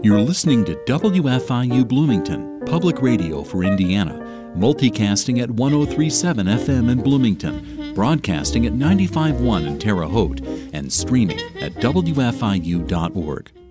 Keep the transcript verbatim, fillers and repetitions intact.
You're listening to W F I U Bloomington, public radio for Indiana, multicasting at one oh three point seven F M in Bloomington, broadcasting at ninety-five point one in Terre Haute, and streaming at W F I U dot org.